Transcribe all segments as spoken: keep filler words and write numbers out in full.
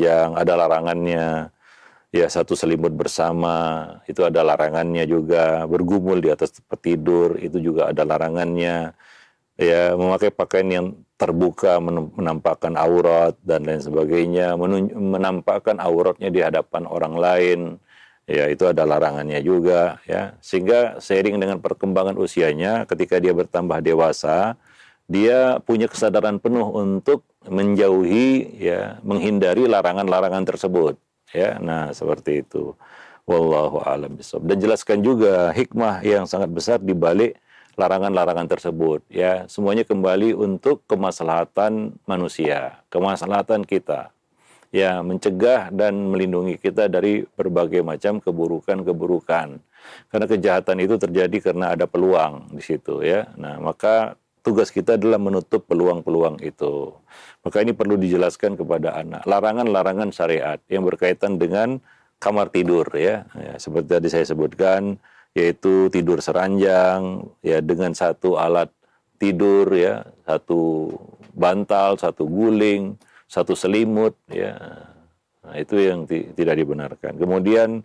ranjang, ada larangannya. Ya, satu selimut bersama, itu ada larangannya juga. Bergumul di atas tempat tidur, itu juga ada larangannya. Ya, memakai pakaian yang terbuka, menampakkan aurat, dan lain sebagainya. Menampakkan auratnya di hadapan orang lain. Ya, itu ada larangannya juga. Ya, sehingga seiring dengan perkembangan usianya, ketika dia bertambah dewasa, dia punya kesadaran penuh untuk menjauhi, ya, menghindari larangan-larangan tersebut. Ya, nah seperti itu. Wallahu a'lam bishawab. Dan jelaskan juga hikmah yang sangat besar di balik larangan-larangan tersebut. Ya, semuanya kembali untuk kemaslahatan manusia, kemaslahatan kita. Ya, mencegah dan melindungi kita dari berbagai macam keburukan-keburukan. Karena kejahatan itu terjadi karena ada peluang di situ, ya. Nah, maka tugas kita adalah menutup peluang-peluang itu. Maka ini perlu dijelaskan kepada anak. Larangan-larangan syariat yang berkaitan dengan kamar tidur, ya. Ya, seperti tadi saya sebutkan, yaitu tidur seranjang, ya, dengan satu alat tidur, ya, satu bantal, satu guling, satu selimut, ya. Nah, itu yang tidak dibenarkan. Kemudian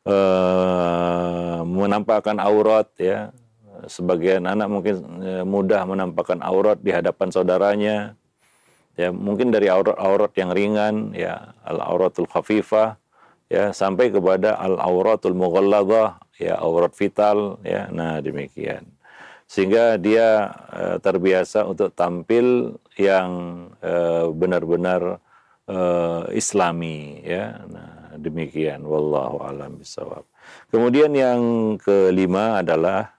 eh, menampakkan aurat, ya. Sebagian anak mungkin eh, mudah menampakkan aurat di hadapan saudaranya, ya, mungkin dari aurat-aurat yang ringan, ya, al-auratul khafifah, ya, sampai kepada al-auratul mughalladhah, ya, aurat vital, ya. Nah, demikian. Sehingga dia uh, terbiasa untuk tampil yang uh, benar-benar uh, islami, ya. Nah, demikian. Wallahu a'lam bishawab. Kemudian yang kelima adalah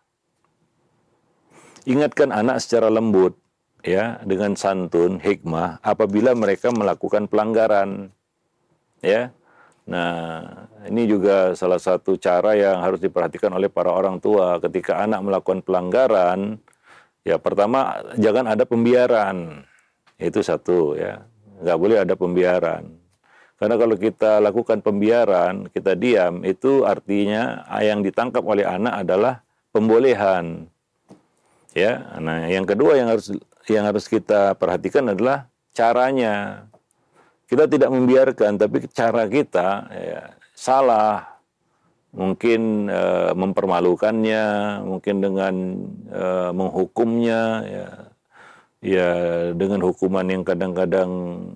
ingatkan anak secara lembut, ya, dengan santun, hikmah apabila mereka melakukan pelanggaran, ya. Nah, ini juga salah satu cara yang harus diperhatikan oleh para orang tua ketika anak melakukan pelanggaran. Ya, pertama, jangan ada pembiaran. Itu satu, ya. Nggak boleh ada pembiaran. Karena kalau kita lakukan pembiaran, kita diam, itu artinya yang ditangkap oleh anak adalah pembolehan. Ya, nah, yang kedua yang harus yang harus kita perhatikan adalah caranya. Kita tidak membiarkan, tapi cara kita, ya, salah. Mungkin e, mempermalukannya, mungkin dengan e, menghukumnya, ya, ya, dengan hukuman yang kadang-kadang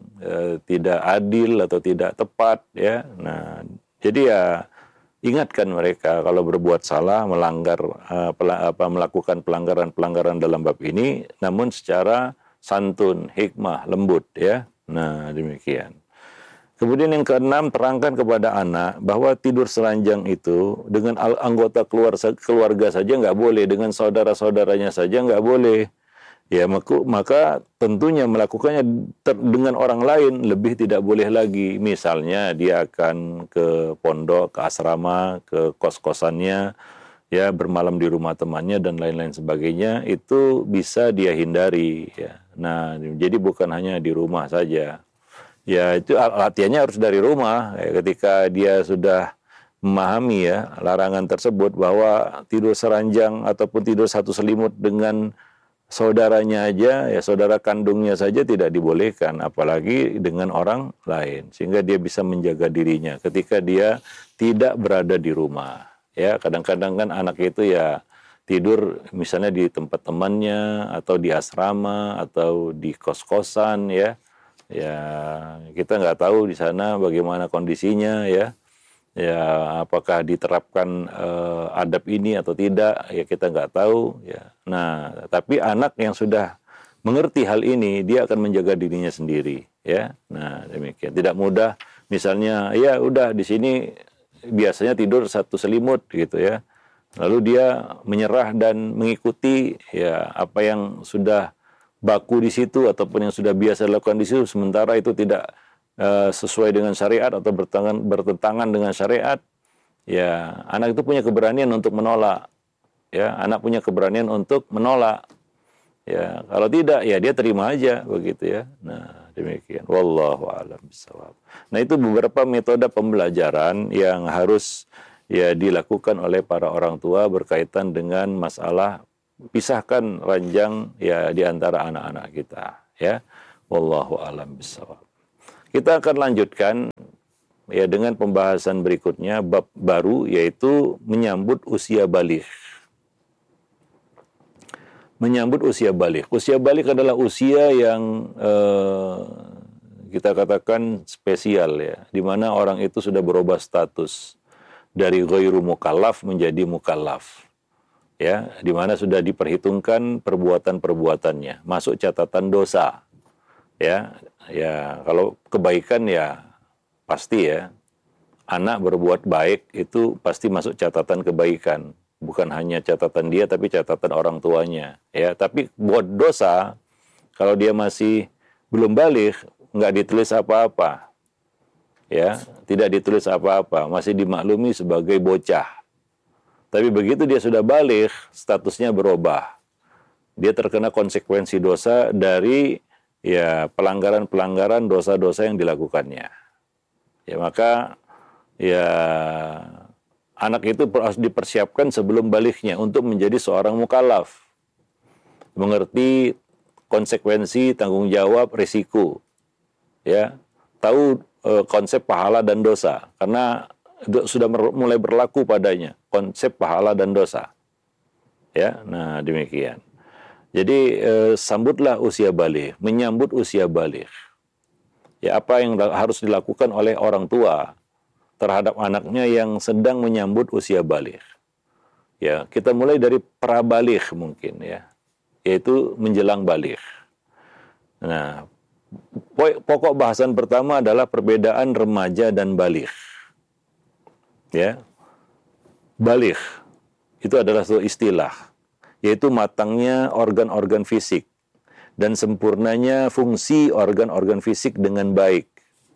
e, tidak adil atau tidak tepat, ya. Nah, jadi ya ingatkan mereka kalau berbuat salah, melanggar e, pela, apa, melakukan pelanggaran-pelanggaran dalam bab ini, namun secara santun, hikmah, lembut, ya. Nah, demikian. Kemudian yang keenam, terangkan kepada anak bahwa tidur seranjang itu dengan anggota keluarga, keluarga saja nggak boleh, dengan saudara-saudaranya saja nggak boleh. Ya, maka, maka tentunya melakukannya ter, dengan orang lain lebih tidak boleh lagi. Misalnya dia akan ke pondok, ke asrama, ke kos-kosannya, ya, bermalam di rumah temannya dan lain-lain sebagainya, itu bisa dia hindari, ya. Nah, jadi bukan hanya di rumah saja. Ya, itu latihannya harus dari rumah. Ya, ketika dia sudah memahami, ya, larangan tersebut bahwa tidur seranjang ataupun tidur satu selimut dengan saudaranya aja, ya, saudara kandungnya saja tidak dibolehkan, apalagi dengan orang lain. Sehingga dia bisa menjaga dirinya ketika dia tidak berada di rumah. Ya, kadang-kadang kan anak itu ya tidur misalnya di tempat temannya atau di asrama atau di kos-kosan, ya. Ya, kita nggak tahu di sana bagaimana kondisinya, ya. Ya, apakah diterapkan uh, adab ini atau tidak, ya kita nggak tahu, ya. Nah, tapi anak yang sudah mengerti hal ini, dia akan menjaga dirinya sendiri, ya. Nah, demikian. Tidak mudah misalnya, ya udah di sini biasanya tidur satu selimut gitu, ya. Lalu dia menyerah dan mengikuti, ya, apa yang sudah baku di situ ataupun yang sudah biasa dilakukan di situ, sementara itu tidak uh, sesuai dengan syariat atau bertentangan, bertentangan dengan syariat. Ya, anak itu punya keberanian untuk menolak. Ya, anak punya keberanian untuk menolak. Ya, kalau tidak, ya dia terima aja begitu, ya. Nah, demikian. Wallahu a'lam bishawab. Nah, itu beberapa metode pembelajaran yang harus, ya, dilakukan oleh para orang tua berkaitan dengan masalah pisahkan ranjang, ya, di antara anak-anak kita, ya. Wallahu a'lam bishawab. Kita akan lanjutkan ya dengan pembahasan berikutnya, bab baru, yaitu menyambut usia baligh. Menyambut usia baligh. Usia baligh adalah usia yang eh, kita katakan spesial ya, di mana orang itu sudah berubah status dari ghairu mukallaf menjadi mukallaf. Ya, di mana sudah diperhitungkan perbuatan-perbuatannya, masuk catatan dosa. Ya, ya kalau kebaikan ya pasti ya, anak berbuat baik itu pasti masuk catatan kebaikan, bukan hanya catatan dia tapi catatan orang tuanya. Ya, tapi buat dosa kalau dia masih belum baligh nggak ditulis apa-apa. Ya, tidak ditulis apa-apa, masih dimaklumi sebagai bocah. Tapi begitu dia sudah baligh, statusnya berubah. Dia terkena konsekuensi dosa dari ya pelanggaran-pelanggaran dosa-dosa yang dilakukannya. Ya maka ya anak itu harus dipersiapkan sebelum balighnya untuk menjadi seorang mukallaf. Mengerti konsekuensi, tanggung jawab, risiko. Ya, tahu e, konsep pahala dan dosa karena sudah mulai berlaku padanya konsep pahala dan dosa. Ya, nah demikian. Jadi eh, sambutlah usia baligh, menyambut usia baligh. Ya, apa yang harus dilakukan oleh orang tua terhadap anaknya yang sedang menyambut usia baligh. Ya, kita mulai dari prabaligh mungkin ya, yaitu menjelang baligh. Nah, pokok bahasan pertama adalah perbedaan remaja dan baligh. Ya, baligh itu adalah suatu istilah, yaitu matangnya organ-organ fisik dan sempurnanya fungsi organ-organ fisik dengan baik.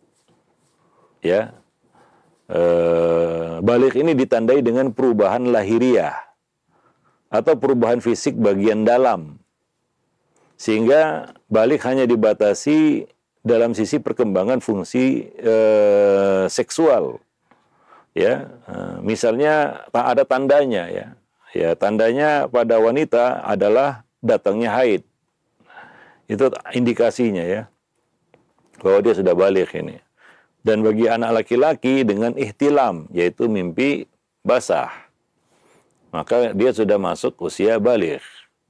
Ya, e, baligh ini ditandai dengan perubahan lahiriah atau perubahan fisik bagian dalam, sehingga baligh hanya dibatasi dalam sisi perkembangan fungsi e, seksual. Ya, misalnya ada tandanya ya, ya tandanya pada wanita adalah datangnya haid, itu indikasinya ya, bahwa dia sudah baligh ini. Dan bagi anak laki-laki dengan ihtilam, yaitu mimpi basah, maka dia sudah masuk usia baligh.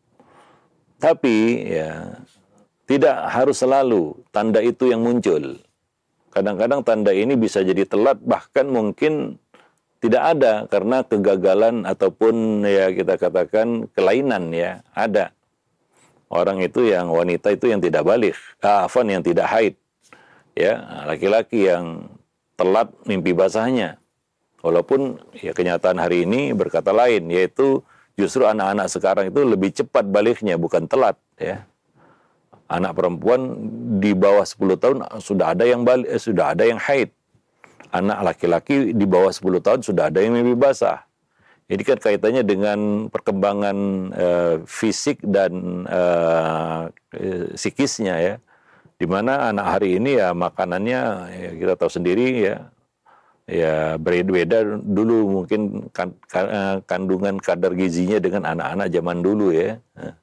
Tapi ya tidak harus selalu tanda itu yang muncul. Kadang-kadang tanda ini bisa jadi telat, bahkan mungkin tidak ada karena kegagalan ataupun ya kita katakan kelainan ya, ada. Orang itu yang wanita itu yang tidak baligh, ah, afwan yang tidak haid. Ya, laki-laki yang telat mimpi basahnya. Walaupun ya kenyataan hari ini berkata lain, yaitu justru anak-anak sekarang itu lebih cepat balighnya, bukan telat ya. Anak perempuan di bawah sepuluh tahun sudah ada yang balik, eh, sudah ada yang haid. Anak laki-laki di bawah sepuluh tahun sudah ada yang mimpi basah. Ini kan kaitannya dengan perkembangan eh, fisik dan eh, psikisnya ya. Di mana anak hari ini ya makanannya ya kita tahu sendiri ya. Ya berbeda dulu mungkin kan, kan, kandungan kadar gizinya dengan anak-anak zaman dulu ya.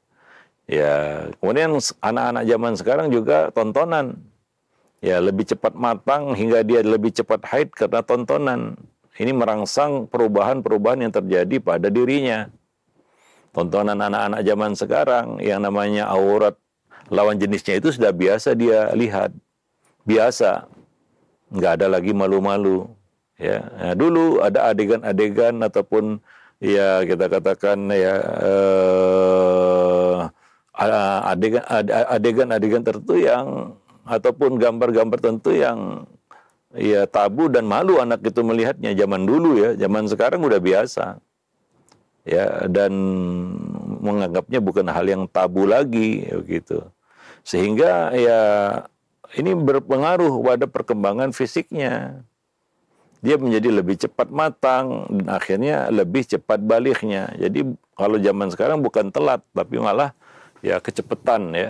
Ya, kemudian anak-anak zaman sekarang juga tontonan. Ya, lebih cepat matang hingga dia lebih cepat haid karena tontonan. Ini merangsang perubahan-perubahan yang terjadi pada dirinya. Tontonan anak-anak zaman sekarang yang namanya aurat lawan jenisnya itu sudah biasa dia lihat. Biasa. Nggak ada lagi malu-malu. Ya, nah, dulu ada adegan-adegan ataupun ya kita katakan ya eh, adegan adegan-adegan tertentu yang ataupun gambar-gambar tertentu yang ya tabu dan malu anak itu melihatnya zaman dulu ya, zaman sekarang udah biasa. Ya, dan menganggapnya bukan hal yang tabu lagi gitu. Sehingga ya ini berpengaruh pada perkembangan fisiknya. Dia menjadi lebih cepat matang dan akhirnya lebih cepat balighnya. Jadi kalau zaman sekarang bukan telat tapi malah ya kecepatan ya.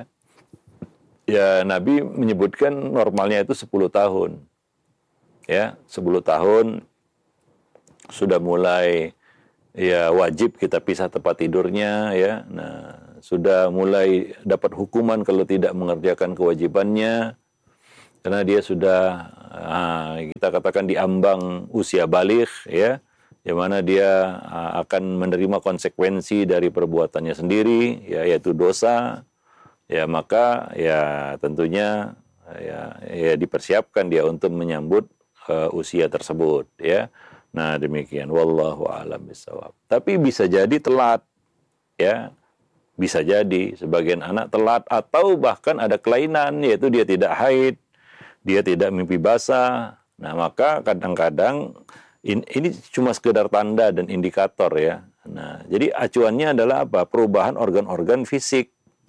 Ya Nabi menyebutkan normalnya itu sepuluh tahun. Ya, sepuluh tahun sudah mulai ya wajib kita pisah tempat tidurnya ya. Nah, sudah mulai dapat hukuman kalau tidak mengerjakan kewajibannya. karena dia sudah uh, kita katakan diambang usia baligh, ya, di mana dia uh, akan menerima konsekuensi dari perbuatannya sendiri, ya, yaitu dosa, ya, maka ya tentunya ya, ya dipersiapkan dia untuk menyambut uh, usia tersebut, ya. Nah, demikian, wallahu a'lam bishawab. Tapi bisa jadi telat, ya. Bisa jadi sebagian anak telat atau bahkan ada kelainan, yaitu dia tidak haid, dia tidak mimpi basah. Nah, maka kadang-kadang in, ini cuma sekedar tanda dan indikator, ya. Nah, jadi acuannya adalah apa? Perubahan organ-organ fisik.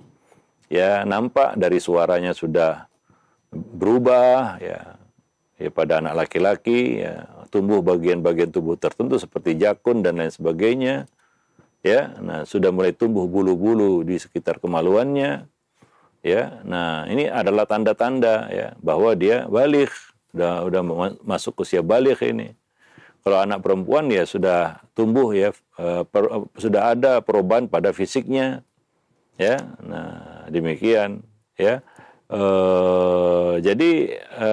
Ya, nampak dari suaranya sudah berubah, ya. Ya, pada anak laki-laki, ya, tumbuh bagian-bagian tubuh tertentu seperti jakun dan lain sebagainya. Ya, nah sudah mulai tumbuh bulu-bulu di sekitar kemaluannya, ya. Nah, ini adalah tanda-tanda, ya, bahwa dia baligh, udah udah masuk usia baligh ini. Kalau anak perempuan ya sudah tumbuh, ya, per, sudah ada perubahan pada fisiknya, ya. Nah, demikian, ya. E, jadi e,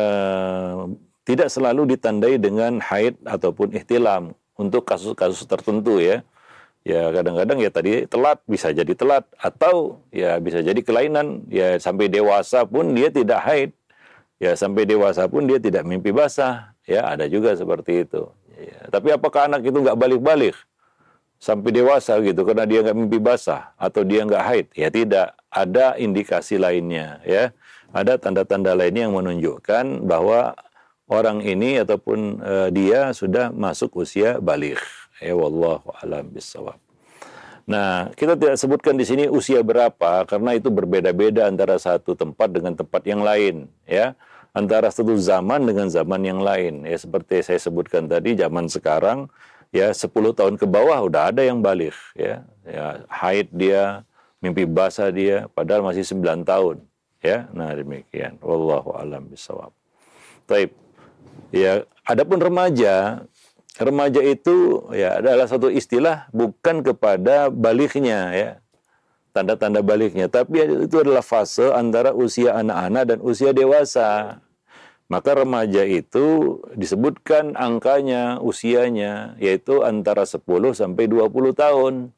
tidak selalu ditandai dengan haid ataupun ihtilam untuk kasus-kasus tertentu, ya. Ya, kadang-kadang ya tadi telat, bisa jadi telat, atau ya bisa jadi kelainan, ya sampai dewasa pun dia tidak haid, ya sampai dewasa pun dia tidak mimpi basah, ya ada juga seperti itu. Ya, tapi apakah anak itu nggak balik-balik sampai dewasa gitu karena dia nggak mimpi basah atau dia nggak haid? Ya tidak, ada indikasi lainnya, ya ada tanda-tanda lainnya yang menunjukkan bahwa orang ini ataupun uh, dia sudah masuk usia baligh. Ya, wallahu a'lam bishawab. Nah, kita tidak sebutkan di sini usia berapa karena itu berbeda-beda antara satu tempat dengan tempat yang lain, ya. Antara satu zaman dengan zaman yang lain. Ya, seperti saya sebutkan tadi, zaman sekarang ya sepuluh tahun ke bawah udah ada yang baligh, ya. Ya, haid dia, mimpi basah dia, padahal masih sembilan tahun, ya. Nah, demikian. Wallahu a'lam bishawab. Baik. Ya, adapun remaja, remaja itu ya adalah satu istilah bukan kepada balighnya, ya, tanda-tanda balighnya, tapi itu adalah fase antara usia anak-anak dan usia dewasa. Maka remaja itu disebutkan angkanya, usianya, yaitu antara sepuluh sampai dua puluh tahun.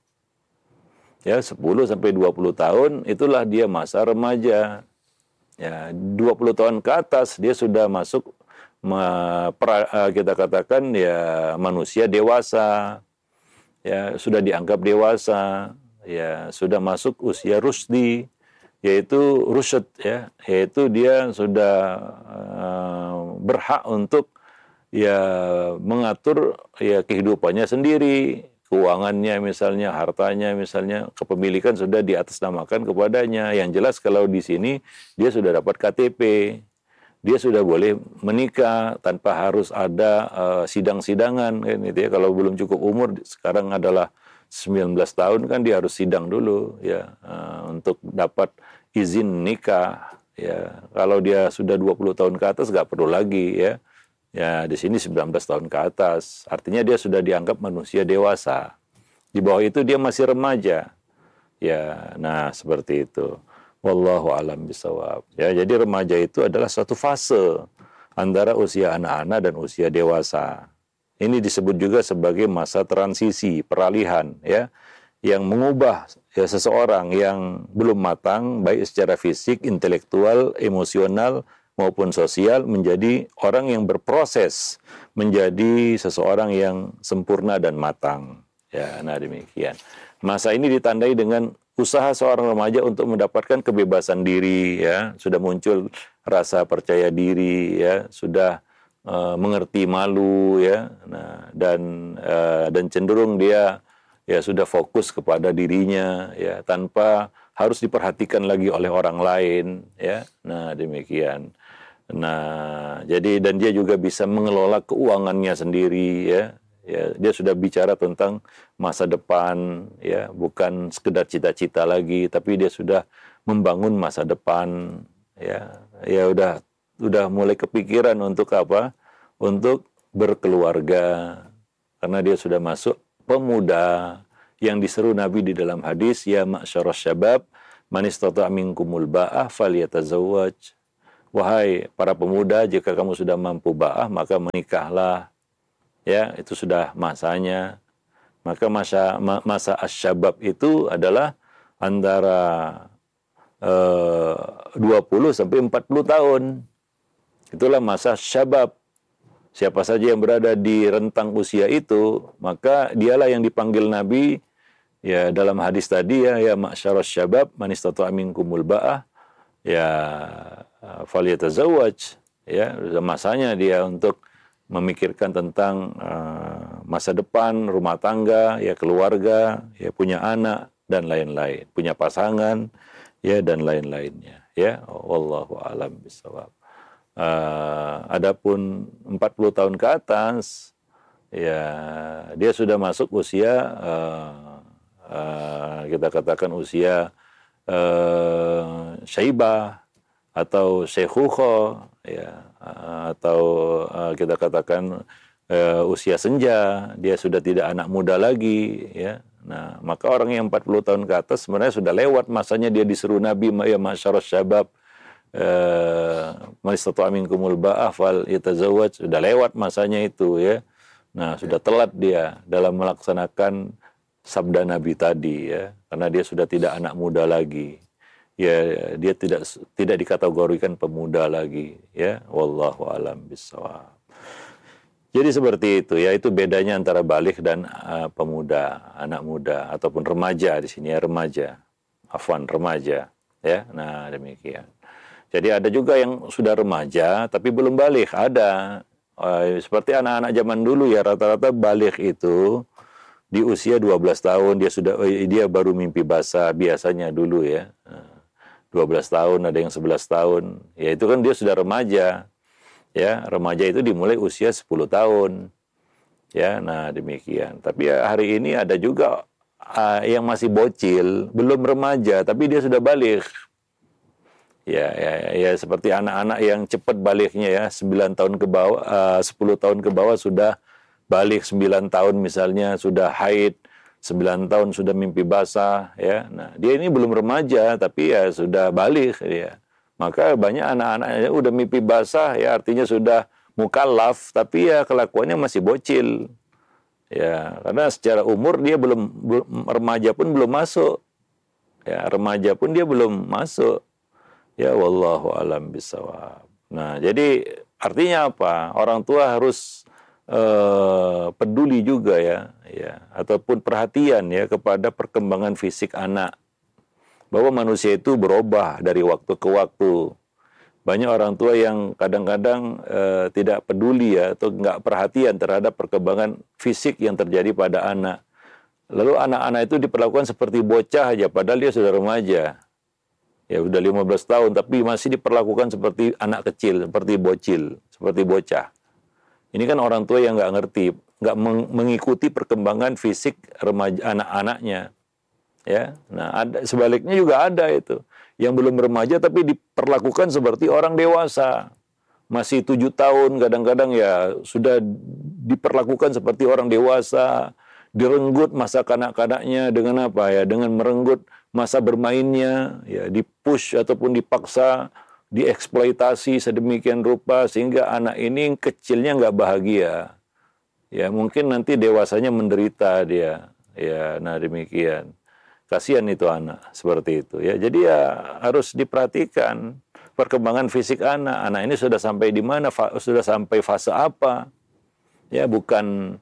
Ya, sepuluh sampai dua puluh tahun itulah dia masa remaja. Ya, dua puluh tahun ke atas dia sudah masuk kita katakan ya manusia dewasa, ya sudah dianggap dewasa, ya sudah masuk usia rusdi, yaitu rusyad, ya, yaitu dia sudah uh, berhak untuk ya mengatur ya kehidupannya sendiri, keuangannya misalnya, hartanya misalnya, kepemilikan sudah diatasnamakan kepadanya. Yang jelas kalau di sini dia sudah dapat K T P. Dia sudah boleh menikah tanpa harus ada uh, sidang-sidangan, kan, gitu ya. Kalau belum cukup umur, sekarang adalah sembilan belas tahun, kan dia harus sidang dulu, ya, uh, untuk dapat izin nikah, ya. Kalau dia sudah dua puluh tahun ke atas nggak perlu lagi, ya. Ya, di sini sembilan belas tahun ke atas, artinya dia sudah dianggap manusia dewasa. Di bawah itu dia masih remaja, ya. Nah, seperti itu. Wallahu a'lam bishawab. Ya, jadi remaja itu adalah suatu fase antara usia anak-anak dan usia dewasa. Ini disebut juga sebagai masa transisi, peralihan, ya, yang mengubah ya seseorang yang belum matang baik secara fisik, intelektual, emosional maupun sosial menjadi orang yang berproses menjadi seseorang yang sempurna dan matang. Ya, nah demikian. Masa ini ditandai dengan usaha seorang remaja untuk mendapatkan kebebasan diri, ya, sudah muncul rasa percaya diri, ya, sudah uh, mengerti malu, ya, nah, dan uh, dan cenderung dia ya sudah fokus kepada dirinya, ya, tanpa harus diperhatikan lagi oleh orang lain, ya. Nah, demikian. Nah, jadi dan dia juga bisa mengelola keuangannya sendiri, ya. Ya, dia sudah bicara tentang masa depan, ya, bukan sekedar cita-cita lagi, tapi dia sudah membangun masa depan, ya. Ya udah udah mulai kepikiran untuk apa? Untuk berkeluarga, karena dia sudah masuk pemuda yang diseru Nabi di dalam hadis, ya ma'syaras syabab man istata'a minkumul ba'ah falyatazawwaj. wahai para pemuda, jika kamu sudah mampu ba'ah, maka menikahlah. Ya, itu sudah masanya. Maka masa masa asyabab itu adalah antara eh, dua puluh sampai empat puluh tahun. Itulah masa syabab. Siapa saja yang berada di rentang usia itu, maka dialah yang dipanggil Nabi ya dalam hadis tadi ya, ya ma'syaras syabab man istata'a minkumul ba'ah ya falyatazawwaj, ya masanya dia untuk memikirkan tentang uh, masa depan, rumah tangga, ya keluarga, ya punya anak dan lain-lain, punya pasangan ya dan lain-lainnya, ya wallahu a'lam bishawab. Uh, adapun empat puluh tahun ke atas, ya dia sudah masuk usia, uh, uh, kita katakan usia uh, syaibah atau syekhukhah, ya, uh, atau uh, kita katakan uh, usia senja, dia sudah tidak anak muda lagi, ya. Nah, maka orang yang empat puluh tahun ke atas sebenarnya sudah lewat masanya dia disuruh Nabi, ya ma'syaras syabab, man istata'a minkumul ba'ah fal yatazawwaj, sudah lewat masanya itu, ya. Nah, sudah telat dia dalam melaksanakan sabda Nabi tadi, ya, karena dia sudah tidak anak muda lagi, ya, dia tidak tidak dikategorikan pemuda lagi, ya, wallahu alam bissawab. Jadi seperti itu, ya, itu bedanya antara baligh dan uh, pemuda, anak muda ataupun remaja di sini, ya, remaja, afwan remaja, ya. Nah, demikian. Jadi ada juga yang sudah remaja tapi belum baligh, ada. Uh, seperti anak-anak zaman dulu, ya, rata-rata baligh itu di usia dua belas tahun dia sudah dia baru mimpi basah biasanya dulu, ya. dua belas tahun, ada yang sebelas tahun. Ya itu kan dia sudah remaja. Ya, remaja itu dimulai usia sepuluh tahun. Ya, nah demikian. Tapi ya, hari ini ada juga uh, yang masih bocil, belum remaja tapi dia sudah baligh. Ya, ya, ya seperti anak-anak yang cepat balighnya, ya, sembilan tahun ke bawah, uh, sepuluh tahun ke bawah sudah balik, sembilan tahun misalnya sudah haid, sembilan tahun sudah mimpi basah, ya. Nah, dia ini belum remaja tapi ya sudah baligh dia. Maka banyak anak-anaknya udah mimpi basah, ya artinya sudah mukallaf tapi ya kelakuannya masih bocil. Ya, karena secara umur dia belum, belum remaja pun belum masuk. Ya, remaja pun dia belum masuk. Ya wallahu alam bisawab. Nah, jadi artinya apa? Orang tua harus uh, peduli juga, ya, ya, ataupun perhatian, ya, kepada perkembangan fisik anak. Bahwa manusia itu berubah dari waktu ke waktu. Banyak orang tua yang kadang-kadang uh, tidak peduli, ya, atau nggak perhatian terhadap perkembangan fisik yang terjadi pada anak. Lalu anak-anak itu diperlakukan seperti bocah aja, padahal dia sudah remaja. Ya udah lima belas tahun tapi masih diperlakukan seperti anak kecil, seperti bocil, seperti bocah. Ini kan orang tua yang nggak ngerti, nggak meng- mengikuti perkembangan fisik remaja anak-anaknya. Ya, nah ada sebaliknya juga ada itu yang belum remaja tapi diperlakukan seperti orang dewasa, masih tujuh tahun kadang-kadang ya sudah diperlakukan seperti orang dewasa, direnggut masa kanak-kanaknya dengan apa, ya, dengan merenggut masa bermainnya, ya, dipush ataupun dipaksa, dieksploitasi sedemikian rupa sehingga anak ini kecilnya nggak bahagia. Ya, mungkin nanti dewasanya menderita dia. Ya, nah demikian. Kasihan itu anak seperti itu, ya. Jadi ya harus diperhatikan perkembangan fisik anak. Anak ini sudah sampai di mana, sudah sampai fase apa. Ya, bukan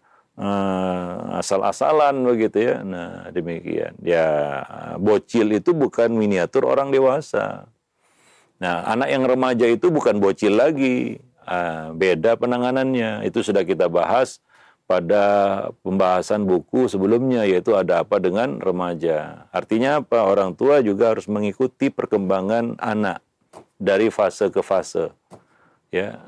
Uh, asal-asalan begitu, ya. Nah demikian. Ya, bocil itu bukan miniatur orang dewasa. Nah, anak yang remaja itu bukan bocil lagi. Uh, beda penanganannya. Itu sudah kita bahas pada pembahasan buku sebelumnya, yaitu ada apa dengan remaja. Artinya apa? Orang tua juga harus mengikuti perkembangan anak dari fase ke fase. Ya,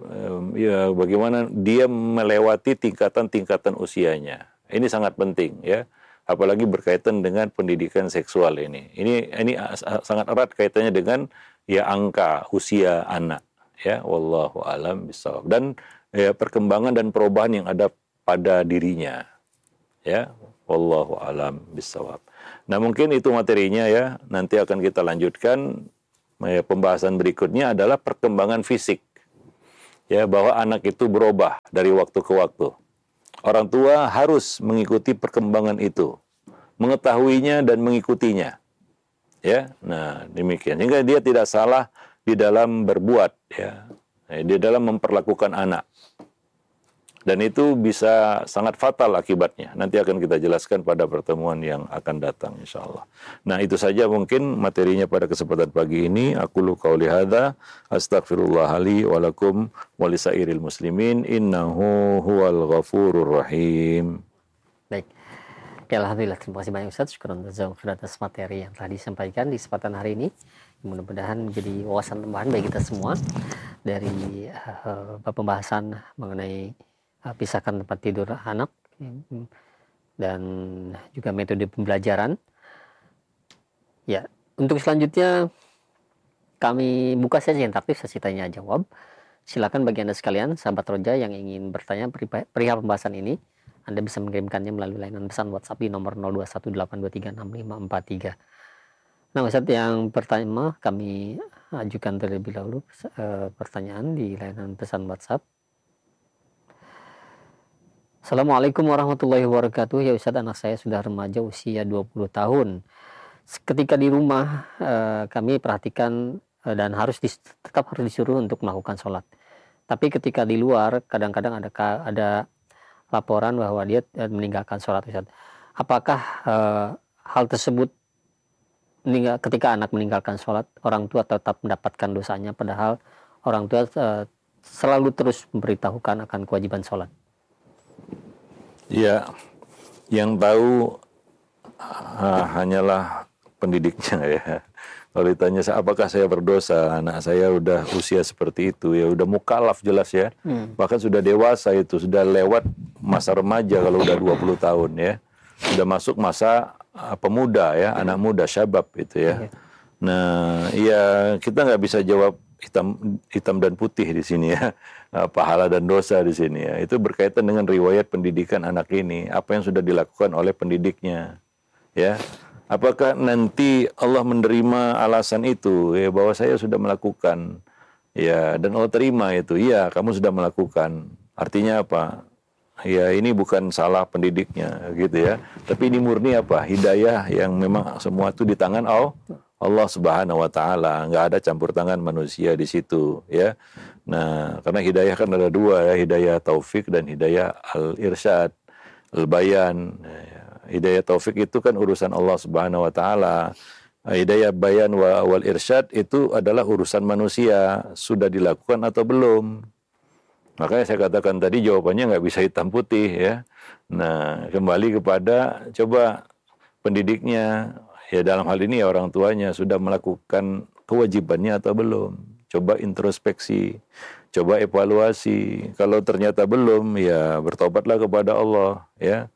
ya bagaimana dia melewati tingkatan-tingkatan usianya. Ini sangat penting, ya. Apalagi berkaitan dengan pendidikan seksual ini. Ini ini sangat erat kaitannya dengan, ya, angka usia anak, ya. Wallahu alam bishawab. Dan ya, perkembangan dan perubahan yang ada pada dirinya, ya. Wallahu alam bishawab. Nah, mungkin itu materinya, ya. Nanti akan kita lanjutkan ya, pembahasan berikutnya adalah perkembangan fisik. Ya, bahwa anak itu berubah dari waktu ke waktu. Orang tua harus mengikuti perkembangan itu, mengetahuinya dan mengikutinya. Ya, nah demikian. Sehingga dia tidak salah di dalam berbuat, ya, di dalam memperlakukan anak. Dan itu bisa sangat fatal akibatnya. Nanti akan kita jelaskan pada pertemuan yang akan datang, insya Allah. Nah, itu saja mungkin materinya pada kesempatan pagi ini. Aku lu qauli hadza, astaghfirullah li wa lakum wa lisairil muslimin, innahu huwal ghafurur rahim. Baik. Ya, alhamdulillah, terima kasih banyak Ustaz. Syukur atas materi yang telah disampaikan di kesempatan hari ini. Mudah-mudahan menjadi wawasan tambahan bagi kita semua dari uh, pembahasan mengenai pisahkan tempat tidur anak dan juga metode pembelajaran. Ya, untuk selanjutnya kami buka sesi interaktif, sesi tanya jawab. Silakan bagi Anda sekalian, sahabat Roja yang ingin bertanya perihal pembahasan ini, Anda bisa mengirimkannya melalui layanan pesan WhatsApp di nomor nol dua satu delapan dua tiga enam lima empat tiga. Nah, Ustaz, yang pertama kami ajukan terlebih dahulu uh, pertanyaan di layanan pesan WhatsApp. Assalamualaikum warahmatullahi wabarakatuh. Ya Ustaz, anak saya sudah remaja usia dua puluh tahun. Ketika di rumah eh, kami perhatikan eh, dan harus dis, tetap harus disuruh untuk melakukan sholat. Tapi ketika di luar kadang-kadang ada ada laporan bahwa dia eh, meninggalkan sholat, Ustaz. Apakah eh, hal tersebut meninggal, ketika anak meninggalkan sholat, orang tua tetap mendapatkan dosanya, padahal orang tua eh, selalu terus memberitahukan akan kewajiban sholat? Ya, yang tahu uh, hanyalah pendidiknya, ya. Kalau ditanya apakah saya berdosa, anak saya udah usia seperti itu, ya udah mukalaf jelas ya. Hmm. Bahkan sudah dewasa itu, sudah lewat masa remaja kalau udah dua puluh tahun ya. Sudah masuk masa uh, pemuda ya, anak muda, syabab itu ya. Nah, ya kita nggak bisa jawab hitam hitam dan putih di sini ya, pahala dan dosa di sini ya. Itu berkaitan dengan riwayat pendidikan anak ini, apa yang sudah dilakukan oleh pendidiknya, ya. Apakah nanti Allah menerima alasan itu, ya, bahwa saya sudah melakukan, ya, dan Allah terima itu, ya, kamu sudah melakukan. Artinya apa? Ya, ini bukan salah pendidiknya, gitu ya. Tapi ini murni apa? Hidayah yang memang semua itu di tangan Allah. Allah Subhanahu wa taala, nggak ada campur tangan manusia di situ ya. Nah, karena hidayah kan ada dua ya, hidayah taufik dan hidayah al-irsyad, al-bayan. Hidayah taufik itu kan urusan Allah Subhanahu wa taala. Hidayah bayan wa wal irsyad itu adalah urusan manusia, sudah dilakukan atau belum. Makanya saya katakan tadi jawabannya nggak bisa hitam putih ya. Nah, kembali kepada coba pendidiknya. Ya, dalam hal ini ya orang tuanya sudah melakukan kewajibannya atau belum. Coba introspeksi, coba evaluasi. Kalau ternyata belum, ya bertobatlah kepada Allah. Ya,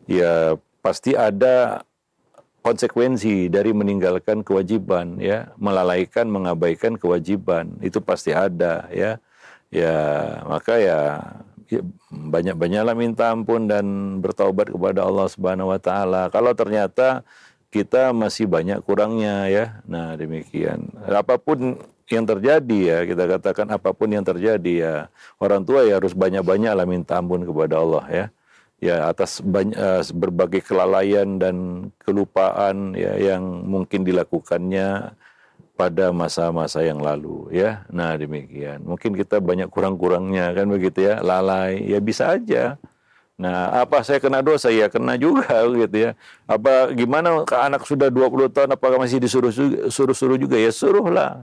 ya pasti ada konsekuensi dari meninggalkan kewajiban. Ya, melalaikan, mengabaikan kewajiban itu pasti ada. Ya, ya maka ya, ya banyak-banyaklah minta ampun dan bertaubat kepada Allah Subhanahu Wa Taala. Kalau ternyata kita masih banyak kurangnya ya. Nah, demikian. Apapun yang terjadi ya, kita katakan apapun yang terjadi ya, orang tua ya harus banyak-banyaklah minta ampun kepada Allah ya. Ya, atas banyak, uh, berbagai kelalaian dan kelupaan ya yang mungkin dilakukannya pada masa-masa yang lalu ya. Nah, demikian. Mungkin kita banyak kurang-kurangnya kan begitu ya, lalai. Ya bisa aja. Nah, apa saya kena dosa? Ya kena juga gitu ya. Apa gimana ke anak sudah dua puluh tahun apakah masih disuruh suruh-suruh juga? Ya suruhlah.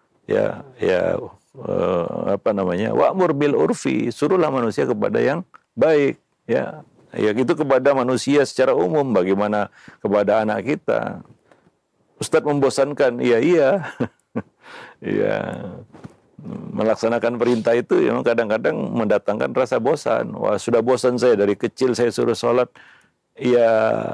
Ya, ya uh, apa namanya? Wa'mur bil urfi, suruhlah manusia kepada yang baik, ya. Ya itu kepada manusia secara umum, bagaimana kepada anak kita. Ustadz membosankan, iya iya. Iya. Melaksanakan perintah itu ya kadang-kadang mendatangkan rasa bosan. Wah, sudah bosan saya dari kecil saya suruh sholat. Ya,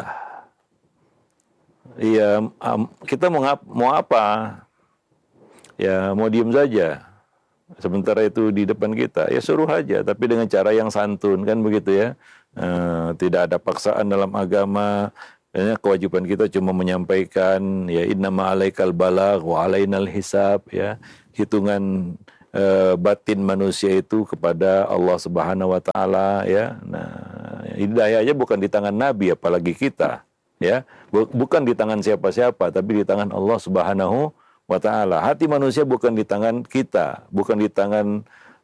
ya kita mau ngap, mau apa? Ya mau diem saja. Sementara itu di depan kita, ya suruh aja. Tapi dengan cara yang santun kan begitu ya. E, tidak ada paksaan dalam agama. Ya, kewajiban kita cuma menyampaikan, ya innama alaikal balagh wa alainal hisab, ya hitungan eh, batin manusia itu kepada Allah Subhanahu wa taala, ya. Nah, hidayah aja bukan di tangan nabi apalagi kita, ya. Bukan di tangan siapa-siapa tapi di tangan Allah Subhanahu wa taala. Hati manusia bukan di tangan kita, bukan di tangan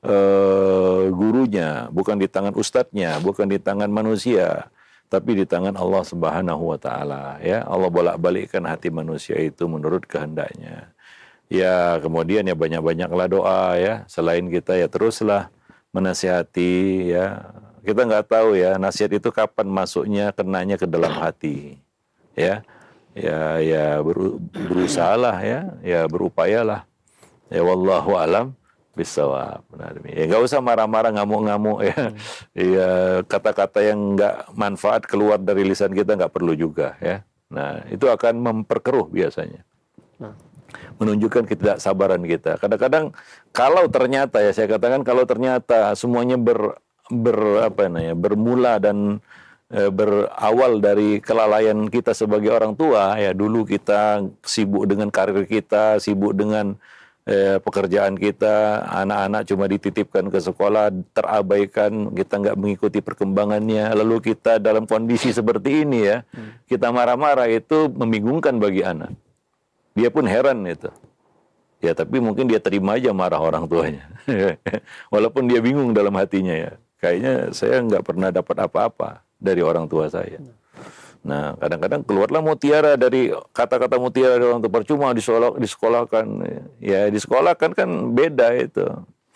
eh, gurunya, bukan di tangan ustadznya, bukan di tangan manusia, tapi di tangan Allah Subhanahu wa taala, ya. Allah bolak-balikkan hati manusia itu menurut kehendaknya. Ya, kemudian ya banyak-banyaklah doa, ya. Selain kita ya teruslah menasihati, ya. Kita nggak tahu ya nasihat itu kapan masuknya, kenanya ke dalam hati. Ya. Ya ya ber, berusahalah, ya. Ya berupayalah. Ya wallahu alam bisawab. Ya nggak usah marah-marah, ngamuk-ngamuk, ya. Hmm. Ya kata-kata yang nggak manfaat keluar dari lisan kita nggak perlu juga, ya. Nah itu akan memperkeruh biasanya, nah. menunjukkan ketidaksabaran kita. Kadang-kadang kalau ternyata, ya saya katakan kalau ternyata semuanya ber, ber apa namanya bermula dan e, berawal dari kelalaian kita sebagai orang tua, ya dulu kita sibuk dengan karir kita, sibuk dengan Eh, pekerjaan kita, anak-anak cuma dititipkan ke sekolah, terabaikan, kita nggak mengikuti perkembangannya, lalu kita dalam kondisi seperti ini, ya, hmm. kita marah-marah, itu membingungkan bagi anak. Dia pun heran itu. Ya tapi mungkin dia terima aja marah orang tuanya. Walaupun dia bingung dalam hatinya, ya. Kayaknya saya nggak pernah dapat apa-apa dari orang tua saya. Nah, kadang-kadang keluarlah mutiara dari kata-kata mutiara dari orang tua, percuma disekolah, disekolahkan. Ya, disekolahkan kan beda itu.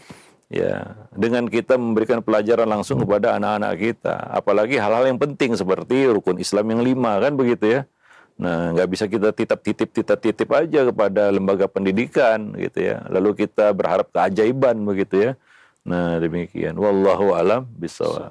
Ya, dengan kita memberikan pelajaran langsung kepada anak-anak kita. Apalagi hal-hal yang penting seperti rukun Islam yang lima, kan begitu, ya. Nah, nggak bisa kita titip-titip, titip-titip aja kepada lembaga pendidikan, gitu ya. Lalu kita berharap keajaiban, begitu ya. Nah, demikian. Wallahu a'lam bishawab.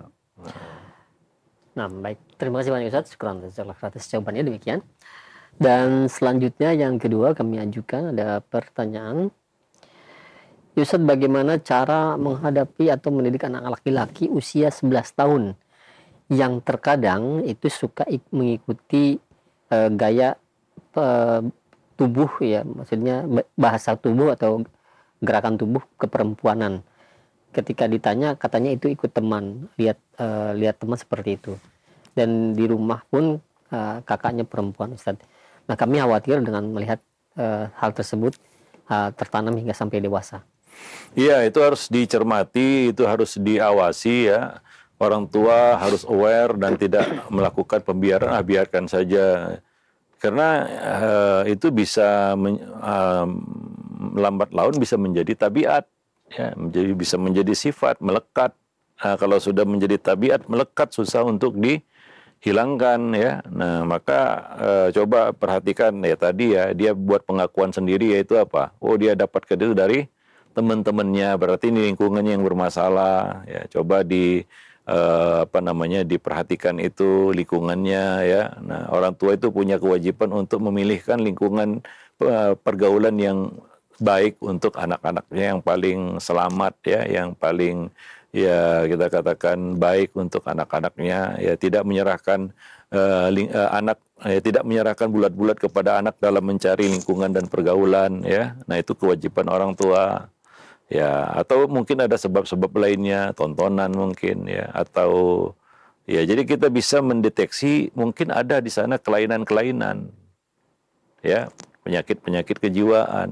Nah, baik. Terima kasih banyak Ustaz. Syukran atas jawabannya, demikian. Dan selanjutnya yang kedua kami ajukan ada pertanyaan. Ustaz, bagaimana cara menghadapi atau mendidik anak laki-laki usia sebelas tahun yang terkadang itu suka mengikuti uh, gaya uh, tubuh, ya, maksudnya bahasa tubuh atau gerakan tubuh keperempuanan. Ketika ditanya katanya itu ikut teman, lihat uh, lihat teman seperti itu. Dan di rumah pun uh, kakaknya perempuan, Ustaz. Nah, kami khawatir dengan melihat uh, hal tersebut uh, tertanam hingga sampai dewasa. Iya, itu harus dicermati, itu harus diawasi, ya. Orang tua harus aware dan tidak melakukan pembiaran, ah, biarkan saja. Karena uh, itu bisa men, uh, lambat laun bisa menjadi tabiat, ya, menjadi bisa menjadi sifat, melekat. Nah, kalau sudah menjadi tabiat, melekat, susah untuk dihilangkan, ya. Nah, maka uh, coba perhatikan, ya, tadi, ya, dia buat pengakuan sendiri, yaitu apa? Oh, dia dapat itu dari teman-temannya, berarti ini lingkungannya yang bermasalah, ya. Coba di Uh, apa namanya diperhatikan itu lingkungannya, ya. Nah, orang tua itu punya kewajiban untuk memilihkan lingkungan uh, pergaulan yang baik untuk anak-anaknya, yang paling selamat, ya, yang paling, ya, kita katakan baik untuk anak-anaknya, ya, tidak menyerahkan uh, ling, uh, anak ya, tidak menyerahkan bulat-bulat kepada anak dalam mencari lingkungan dan pergaulan, ya. Nah, itu kewajiban orang tua. Ya, atau mungkin ada sebab-sebab lainnya, tontonan mungkin, ya, atau, ya, jadi kita bisa mendeteksi mungkin ada di sana kelainan-kelainan, ya, penyakit-penyakit kejiwaan,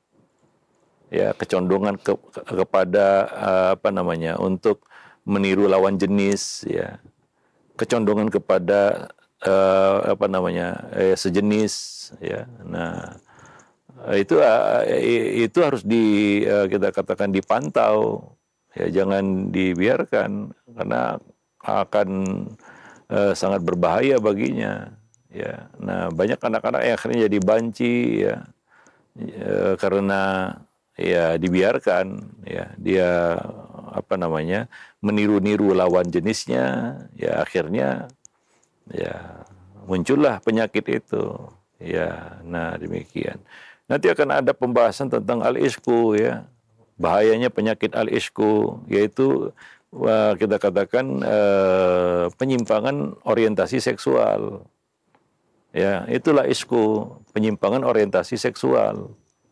ya, kecondongan ke, ke, kepada uh, apa namanya untuk meniru lawan jenis, ya, kecondongan kepada uh, apa namanya eh, sejenis, ya. Nah, itu itu harus di kita katakan dipantau, ya, jangan dibiarkan karena akan uh, sangat berbahaya baginya, ya. Nah, banyak anak-anak yang akhirnya jadi banci, ya, ya karena, ya, dibiarkan, ya, dia apa namanya meniru-niru lawan jenisnya, ya, akhirnya, ya, muncullah penyakit itu, ya. Nah, demikian. Nanti akan ada pembahasan tentang al-isku, ya, bahayanya penyakit al-isku, yaitu uh, kita katakan uh, penyimpangan orientasi seksual, Ya, itulah isku, penyimpangan orientasi seksual.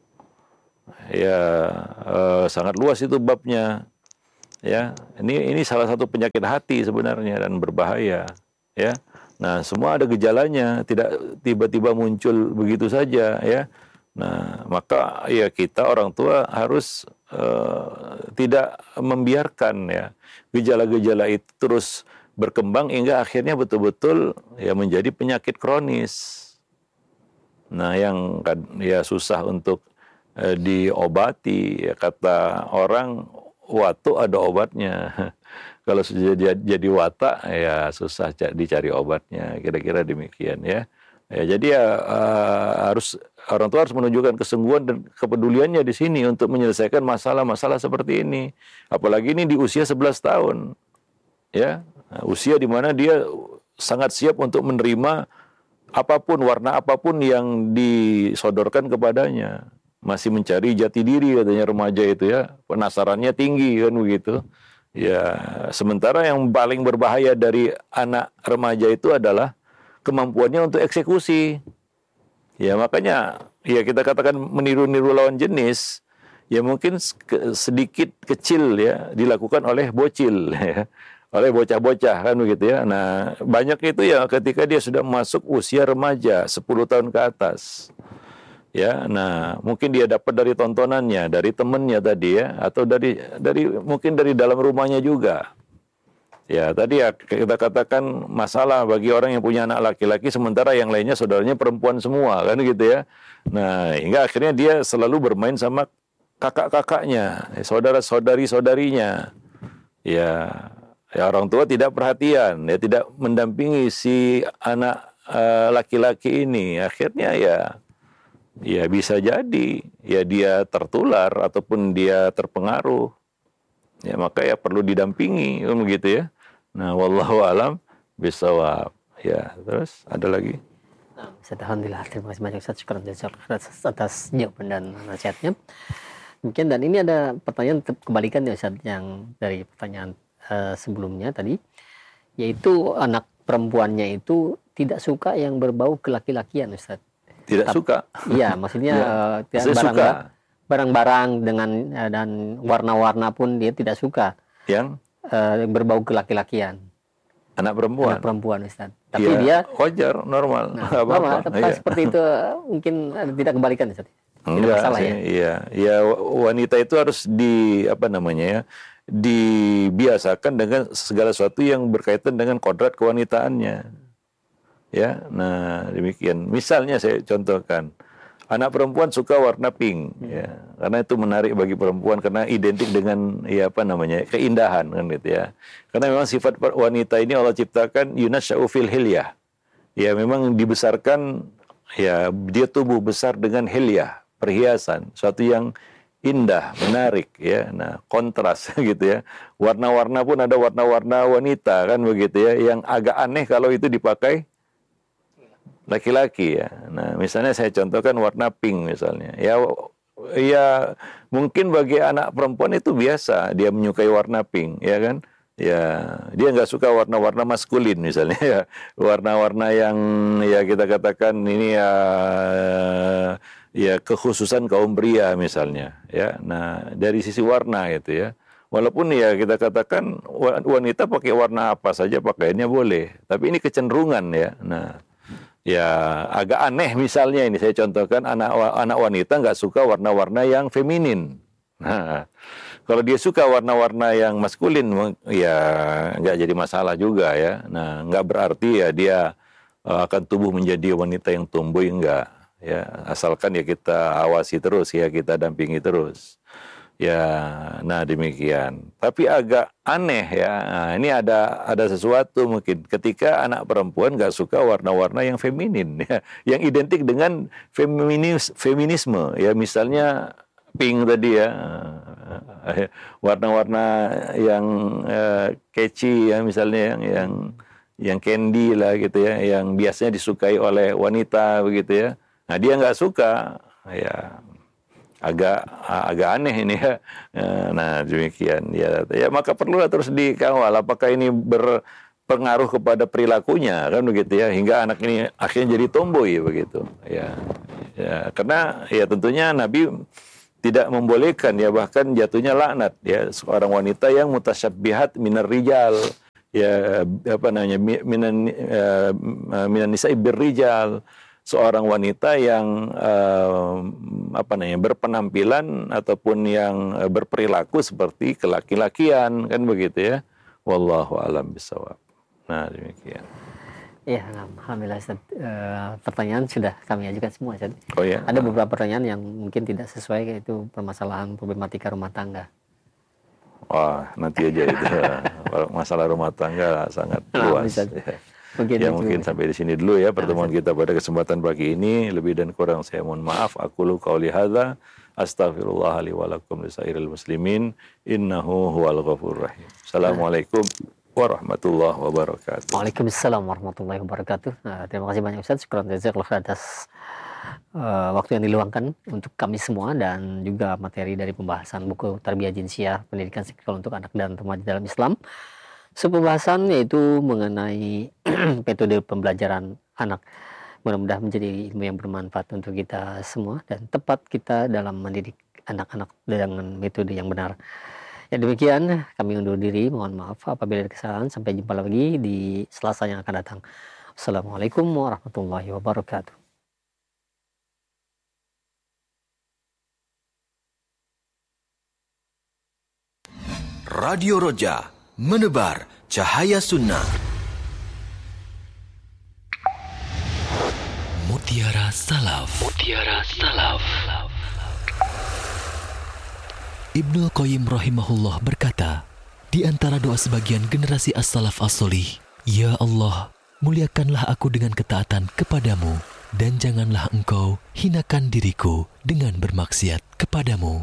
Ya, eh, sangat luas itu babnya. Ya, ini ini salah satu penyakit hati sebenarnya dan berbahaya. Ya, nah semua ada gejalanya, tidak tiba-tiba muncul begitu saja. Ya, nah maka ya kita orang tua harus eh, tidak membiarkan ya gejala-gejala itu terus berkembang hingga akhirnya betul-betul ya menjadi penyakit kronis. Nah, yang kan ya susah untuk eh, diobati. Ya, kata orang watu ada obatnya. Kalau sudah jadi, jadi watak ya susah ca- dicari obatnya. Kira-kira demikian ya. Ya, jadi ya eh, harus orang tua harus menunjukkan kesungguhan dan kepeduliannya di sini untuk menyelesaikan masalah-masalah seperti ini. Apalagi ini di usia sebelas tahun. Ya, nah, usia di mana dia sangat siap untuk menerima apapun, warna apapun yang disodorkan kepadanya. Masih mencari jati diri katanya remaja itu ya. Penasarannya tinggi kan begitu. Ya, sementara yang paling berbahaya dari anak remaja itu adalah kemampuannya untuk eksekusi. Ya, makanya ya kita katakan meniru-niru lawan jenis ya mungkin sedikit kecil ya dilakukan oleh bocil ya. Oleh bocah-bocah kan begitu ya. Nah, banyak itu ya ketika dia sudah masuk usia remaja, sepuluh tahun ke atas. Ya, nah mungkin dia dapat dari tontonannya, dari temannya tadi ya, atau dari dari mungkin dari dalam rumahnya juga. Ya, tadi ya kita katakan masalah bagi orang yang punya anak laki-laki sementara yang lainnya saudaranya perempuan semua kan gitu ya. Nah, hingga akhirnya dia selalu bermain sama kakak-kakaknya, saudara-saudari-saudarinya. Ya, ya orang tua tidak perhatian, ya tidak mendampingi si anak uh, laki-laki ini. Akhirnya ya, ya bisa jadi ya dia tertular ataupun dia terpengaruh. Ya maka ya perlu didampingi, kan begitu ya. Nah, wallahu alam bisawab. Ya, terus ada lagi. Nah, alhamdulillah, terima kasih banyak Ustaz, syukur atas, atas jawaban dan nasihatnya. Mungkin dan ini ada pertanyaan kebalikan ya Ustaz yang dari pertanyaan uh, sebelumnya tadi, yaitu anak perempuannya itu tidak suka yang berbau kelaki-lakian Ustaz. Tidak Tap, suka? Iya, maksudnya ya, uh, barang, suka. barang-barang dengan uh, dan warna-warna pun dia tidak suka. Yang uh, berbau kelaki-lakian. Anak perempuan. Anak perempuan Ustaz. Tapi ya, dia wajar, normal. Nah, normal, tapi iya. Seperti itu mungkin tidak kebalikan Ustaz. Enggak sih, ya? Iya, ya wanita itu harus di apa namanya ya, dibiasakan dengan segala sesuatu yang berkaitan dengan kodrat kewanitaannya. Ya, nah demikian. Misalnya saya contohkan, anak perempuan suka warna pink, hmm. ya, karena itu menarik bagi perempuan karena identik dengan ya apa namanya keindahan kan gitu ya. Karena memang sifat wanita ini Allah ciptakan yunasya'u fil hilyah. Ya, memang dibesarkan ya dia tumbuh besar dengan hilyah. Perhiasan, suatu yang indah, menarik, ya. Nah, kontras gitu ya. Warna-warna pun ada warna-warna wanita kan begitu ya, yang agak aneh kalau itu dipakai laki-laki ya. Nah, misalnya saya contohkan warna pink misalnya. Ya, ya mungkin bagi anak perempuan itu biasa dia menyukai warna pink, ya kan? Ya, dia nggak suka warna-warna maskulin misalnya ya. Warna-warna yang ya kita katakan ini ya ya kekhususan kaum pria misalnya ya. Nah, dari sisi warna gitu ya. Walaupun ya kita katakan wanita pakai warna apa saja pakaiannya boleh, tapi ini kecenderungan ya. Nah, ya agak aneh misalnya ini saya contohkan anak anak wanita nggak suka warna-warna yang feminin. Nah, kalau dia suka warna-warna yang maskulin ya nggak jadi masalah juga ya. Nah, nggak berarti ya dia akan tumbuh menjadi wanita yang tomboy, enggak. Ya, asalkan ya kita awasi terus ya, kita dampingi terus. Ya, nah demikian. Tapi agak aneh ya. Nah, ini ada ada sesuatu mungkin ketika anak perempuan nggak suka warna-warna yang feminin ya, yang identik dengan feminis, feminisme ya, misalnya pink tadi ya, warna-warna yang uh, catchy ya, misalnya yang yang yang candy lah gitu ya, yang biasanya disukai oleh wanita begitu ya. Nah, dia nggak suka, ya agak agak aneh ini ya. Nah, demikian ya. Ya maka perlu terus dikawal apakah ini ber, pengaruh kepada perilakunya, kan begitu ya, hingga anak ini akhirnya jadi tomboy begitu ya. Ya, karena ya tentunya Nabi tidak membolehkan ya, bahkan jatuhnya laknat ya seorang wanita yang mutasyabbihat minar rijal, ya apa namanya, minan uh, minan nisa'i birrijal, seorang wanita yang uh, apa namanya berpenampilan ataupun yang uh, berperilaku seperti kelaki-lakian, kan begitu ya. Wallahu a'lam bishawab. Nah, demikian. Ya, alhamdulillah Ustaz. E, pertanyaan sudah kami ajukan semua Ustaz. Oh ya. Ada beberapa pertanyaan yang mungkin tidak sesuai, yaitu permasalahan problematika rumah tangga. Wah, nanti aja itu. Masalah rumah tangga sangat Nah, luas. Ustaz. Ya. Mungkin, Ya mungkin sampai di sini dulu ya pertemuan nah, kita pada kesempatan pagi ini. Lebih dan kurang saya mohon maaf. Aku lu qauli hadza astaghfirullah li wa lakum lisairil muslimin innahu huwal ghafurur rahim. Assalamualaikum warahmatullahi wabarakatuh. Waalaikumsalam warahmatullahi wabarakatuh. Nah, terima kasih banyak Ustaz. Syukran jazakallahu atas uh, waktu yang diluangkan untuk kami semua, dan juga materi dari pembahasan buku Tarbiyah Jinsiyah, pendidikan seksual untuk anak dan remaja dalam Islam. Sebuah pembahasan yaitu mengenai metode pembelajaran anak. Mudah-mudahan menjadi ilmu yang bermanfaat untuk kita semua dan tepat kita dalam mendidik anak-anak dengan metode yang benar. Ya, demikian kami undur diri. Mohon maaf apabila ada kesalahan. Sampai jumpa lagi di Selasa yang akan datang. Assalamualaikum warahmatullahi wabarakatuh. Radio Roja, menebar cahaya sunnah. Mutiara Salaf. Mutiara Salaf. Ibnul Qayyim rahimahullah berkata, di antara doa sebagian generasi as-salaf as-solih, ya Allah, muliakanlah aku dengan ketaatan kepadamu, dan janganlah engkau hinakan diriku dengan bermaksiat kepadamu.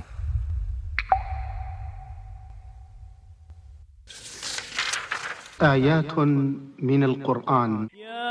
آيات من القرآن